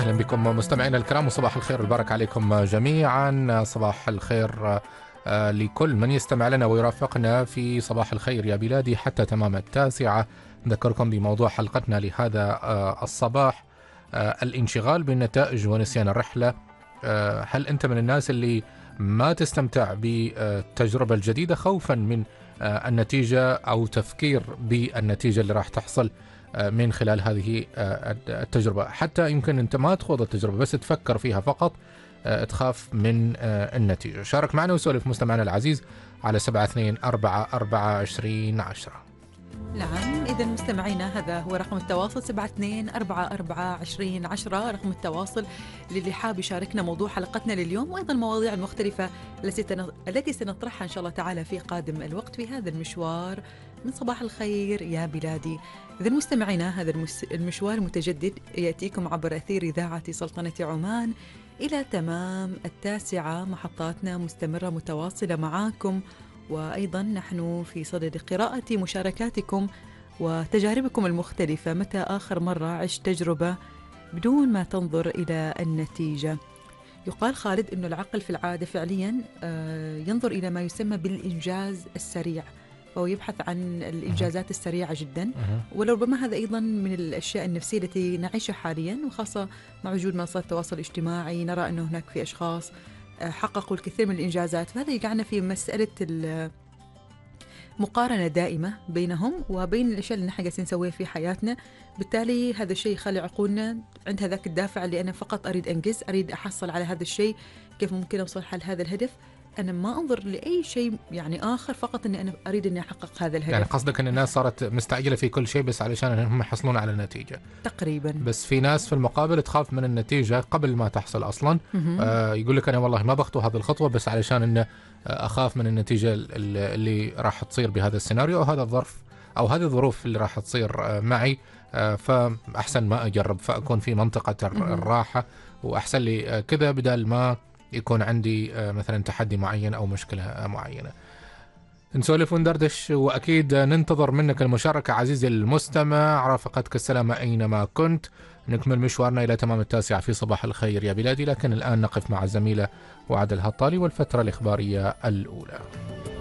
أهلا بكم مستمعينا الكرام وصباح الخير والبركة عليكم جميعا. صباح الخير لكل من يستمع لنا ويرافقنا في صباح الخير يا بلادي حتى تمام 9. نذكركم بموضوع حلقتنا لهذا الصباح، الانشغال بالنتائج ونسيان الرحلة. هل أنت من الناس اللي ما تستمتع بالتجربة الجديدة خوفا من النتيجة أو تفكير بالنتيجة اللي راح تحصل من خلال هذه التجربة؟ حتى يمكن أنت ما تخوض التجربة بس تفكر فيها فقط، تخاف من النتيجة. شارك معنا وسولف مستمعنا العزيز على 72442010. نعم، إذا مستمعينا هذا هو رقم التواصل 72442010 رقم التواصل للي حاب يشاركنا موضوع حلقتنا لليوم، وأيضا المواضيع المختلفة التي سنطرحها إن شاء الله تعالى في قادم الوقت في هذا المشوار من صباح الخير يا بلادي. إذا مستمعينا هذا المشوار المتجدد يأتيكم عبر أثير إذاعة سلطنة عمان إلى تمام 9. محطاتنا مستمرة متواصلة معاكم، وأيضا نحن في صدد قراءة مشاركاتكم وتجاربكم المختلفة. متى آخر مرة عشت تجربة بدون ما تنظر إلى النتيجة؟ يقال خالد أن العقل في العادة فعليا ينظر إلى ما يسمى بالإنجاز السريع، وهو يبحث عن الإنجازات السريعة جدا، ولربما هذا أيضا من الأشياء النفسية التي نعيشها حاليا، وخاصة مع وجود منصات التواصل الاجتماعي نرى أنه هناك في أشخاص حققوا الكثير من الإنجازات، فهذا يجعلنا في مسألة مقارنة دائمة بينهم وبين الأشياء اللي نحن قاعدين نسويها في حياتنا. بالتالي هذا الشيء يخلي عقولنا عند هذاك الدافع اللي أنا فقط أريد أنجز، أريد أحصل على هذا الشيء، كيف ممكن أوصل حل هذا الهدف. أنا ما أنظر لأي شيء يعني آخر، فقط أني أنا أريد أني أحقق هذا الهدف. يعني قصدك أن الناس صارت مستعجلة في كل شيء بس علشان هم يحصلون على النتيجة تقريبا. بس في ناس في المقابل تخاف من النتيجة قبل ما تحصل أصلا. يقول لك أنا والله ما بخطو هذه الخطوة بس علشان أنه أخاف من النتيجة اللي راح تصير بهذا السيناريو أو هذا الظرف أو هذه الظروف اللي راح تصير معي، فأحسن ما أجرب، فأكون في منطقة الراحة، وأحسن لي كذا بدل ما يكون عندي مثلا تحدي معين أو مشكلة معينة. نسولف وندردش، وأكيد ننتظر منك المشاركة عزيزي المستمع. رافقتك السلامة أينما كنت. نكمل مشوارنا إلى تمام 9 في صباح الخير يا بلادي، لكن الآن نقف مع الزميلة وعد الهطالي والفترة الإخبارية الأولى.